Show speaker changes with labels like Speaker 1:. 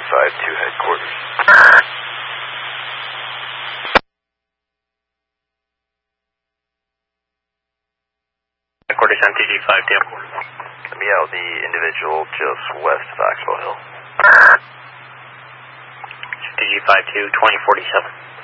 Speaker 1: side to headquarters.
Speaker 2: Headquarters MTG 52.
Speaker 1: Yeah, the individual just west of Axwell Hill.
Speaker 2: MTG 52, 2047.